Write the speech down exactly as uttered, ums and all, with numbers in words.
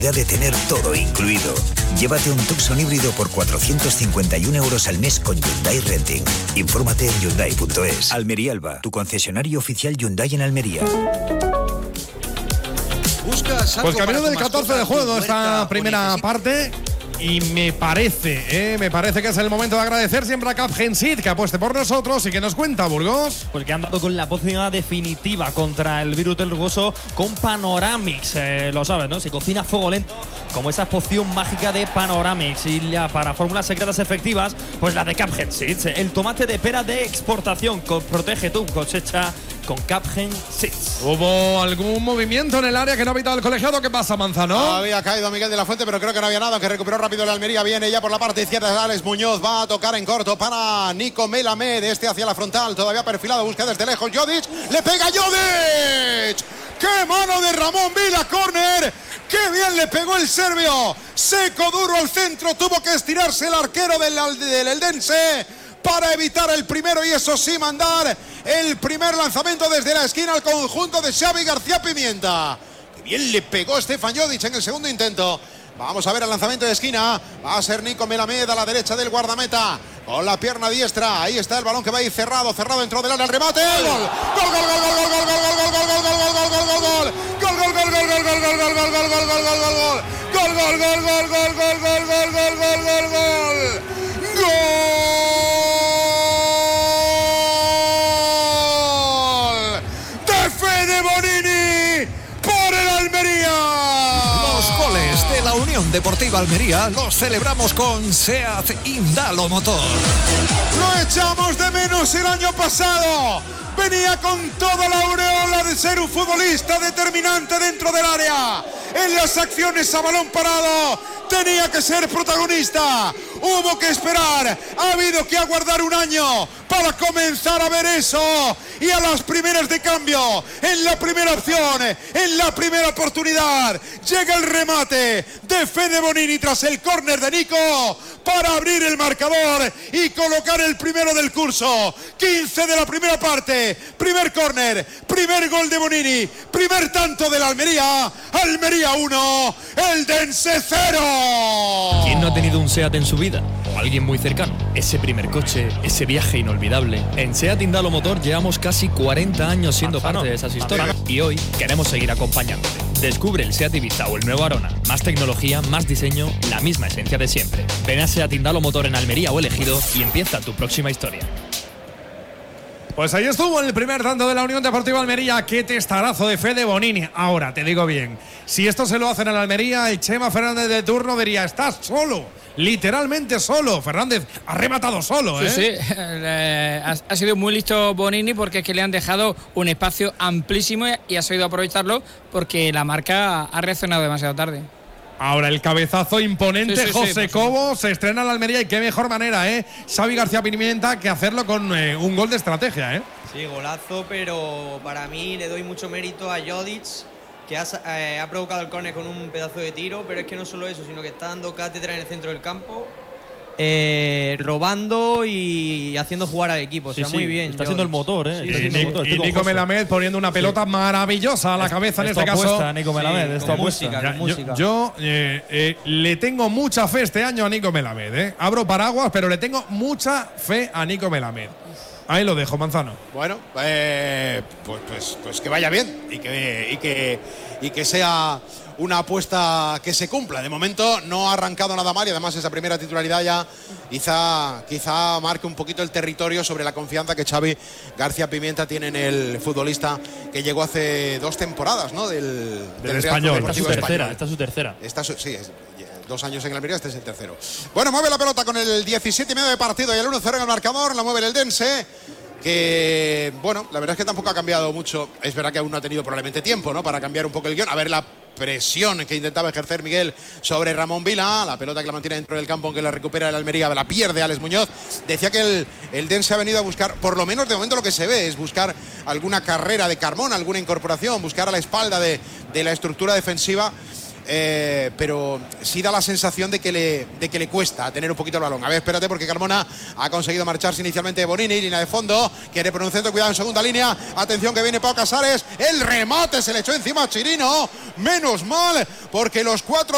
de tener todo incluido. Llévate un Tucson híbrido por cuatrocientos cincuenta y un euros al mes con Hyundai Renting. Infórmate en Hyundai punto es. Almería Alba, tu concesionario oficial Hyundai en Almería. Pues camino del catorce de juego esta primera parte. Y me parece, eh, me parece que es el momento de agradecer siempre a Capgen Seed que apueste por nosotros y que nos cuenta, Burgos. Pues que han dado con la pócima definitiva contra el virus del rugoso con Panoramix. Eh, lo sabes, ¿no? Se cocina a fuego lento como esa poción mágica de Panoramix. Y ya para fórmulas secretas efectivas, pues la de Capgen Seeds. El tomate de pera de exportación. Protege tu cosecha con Capgen Seeds. ¿Hubo algún movimiento en el área que no ha evitado el colegiado? ¿Qué pasa, Manzano? No había caído Miguel de la Fuente, pero creo que no había nada, que recuperó rápido la Almería. Viene ya por la parte izquierda Alex Muñoz, va a tocar en corto para Nico Melamed, este hacia la frontal, todavía perfilado, busca desde lejos Jodic, le pega Jodic. ¡Qué mano de Ramón Vila, córner! ¡Qué bien le pegó el serbio! Seco, duro al centro, tuvo que estirarse el arquero del, del Eldense para evitar el primero y eso sí mandar el primer lanzamiento desde la esquina al conjunto de Xavi García Pimienta. ¡Qué bien le pegó Stefan Jodic en el segundo intento! Vamos a ver el lanzamiento de esquina. Va a ser Nico Melamed a la derecha del guardameta. Con la pierna diestra. Ahí está el balón que va a ir cerrado. Cerrado dentro del área. El remate. ¡Gol! ¡Gol, gol, gol, gol, gol, gol, gol, gol, gol, gol, gol, gol, gol, gol, gol! ¡Gol, gol, gol, gol, gol, gol, gol, gol, gol, gol, gol, gol, gol, gol, gol! ¡Gol, gol, gol, gol, gol, gol, gol, gol, gol, gol, gol, gol! ¡Gol! ¡De Fede Bonini por el Almería! De la Unión Deportiva Almería los celebramos con SEAT Indalo Motor. Lo echamos de menos el año pasado. Venía con toda la aureola de ser un futbolista determinante dentro del área. En las acciones a balón parado tenía que ser protagonista. Hubo que esperar. Ha habido que aguardar un año para comenzar a ver eso. Y a las primeras de cambio, en la primera opción, en la primera oportunidad, llega el remate de Fede Bonini tras el córner de Nico para abrir el marcador y colocar el primero del curso. quince de la primera parte, primer córner, primer gol de Bonini, primer tanto de la Almería. Almería uno, Eldense cero. ¿Quién no ha tenido un SEAT en su vida? O alguien muy cercano. Ese primer coche, ese viaje inolvidable. En SEAT Indalo Motor llevamos casi cuarenta años siendo Manzano, parte de esas historias. Manzano. Y hoy queremos seguir acompañándote. Descubre el SEAT Ibiza o el nuevo Arona. Más tecnología, más diseño, la misma esencia de siempre. Ven a SEAT Indalo Motor en Almería o Elegido y empieza tu próxima historia. Pues ahí estuvo el primer tanto de la Unión Deportiva Almería. Qué testarazo de Fede Bonini. Ahora, te digo bien, si esto se lo hacen en Almería, el Chema Fernández de turno diría, estás solo, literalmente solo. Fernández ha rematado solo, ¿eh? Sí, sí, eh, ha, ha sido muy listo Bonini porque es que le han dejado un espacio amplísimo y ha sabido aprovecharlo porque la marca ha reaccionado demasiado tarde. Ahora el cabezazo imponente, sí, sí, José sí, Cobo se estrena en la Almería y qué mejor manera, ¿eh? Xavi García Pimienta que hacerlo con eh, un gol de estrategia, ¿eh? Sí, golazo, pero para mí le doy mucho mérito a Jodic, que ha, eh, ha provocado el córner con un pedazo de tiro, pero es que no solo eso, sino que está dando cátedra en el centro del campo. Eh, robando y haciendo jugar al equipo, o sea, sí, muy bien. Está haciendo el motor, ¿eh? Sí, está y, el motor. y Nico Melamed poniendo una pelota sí. maravillosa a la cabeza en este apuesta, caso. Nico Melamed, sí, esto música, ya, música. Yo, yo eh, eh, le tengo mucha fe este año a Nico Melamed, ¿eh? Abro paraguas, pero le tengo mucha fe a Nico Melamed. Ahí lo dejo, Manzano. Bueno, eh, pues, pues, pues que vaya bien y que, y que, y que sea una apuesta que se cumpla. De momento no ha arrancado nada mal y además esa primera titularidad ya quizá, quizá marque un poquito el territorio sobre la confianza que Xavi García Pimienta tiene en el futbolista que llegó hace dos temporadas, ¿no? Del, del, del español. Esta es su tercera. Esta es su tercera. Esta su, sí, es, dos años en el Almería, este es el tercero. Bueno, mueve la pelota con el diecisiete y medio de partido y el uno cero en el marcador, la mueve el Eldense, que, bueno, la verdad es que tampoco ha cambiado mucho. Es verdad que aún no ha tenido probablemente tiempo, ¿no?, para cambiar un poco el guión. A ver la presión que intentaba ejercer Miguel sobre Ramón Vila, la pelota que la mantiene dentro del campo, aunque la recupera el Almería, la pierde Alex Muñoz. Decía que el, el Dense ha venido a buscar, por lo menos de momento lo que se ve, es buscar alguna carrera de Carmona, alguna incorporación, buscar a la espalda de, de la estructura defensiva. Eh, pero sí da la sensación de que, le, de que le cuesta tener un poquito el balón. A ver, espérate, porque Carmona ha conseguido marcharse inicialmente de Bonini, línea de fondo, quiere poner un centro, cuidado en segunda línea, atención que viene Pau Casares, el remate se le echó encima a Chirino, menos mal, porque los cuatro